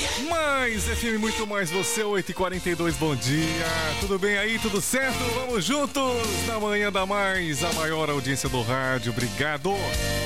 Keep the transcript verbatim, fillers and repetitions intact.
Mais F M, muito mais você, oito e quarenta e dois, bom dia. Tudo bem aí, tudo certo? Vamos juntos na manhã da Mais, a maior audiência do rádio. Obrigado.